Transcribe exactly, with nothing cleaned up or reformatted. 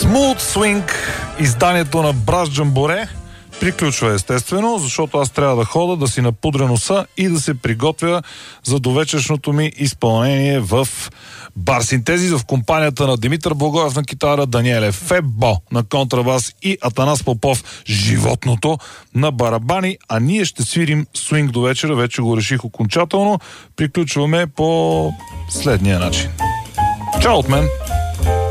Smooth Swing, изданието на Браш Джамборе, приключва естествено, защото аз трябва да хода, да си напудря носа и да се приготвя за довечершното ми изпълнение в бар Синтезис в компанията на Димитър Благоев на китара, Даниеле Фебо на контрабас и Атанас Попов, животното, на барабани, а ние ще свирим свинг до вечера, вече го реших окончателно. Приключваме по следния начин. Чао от мен!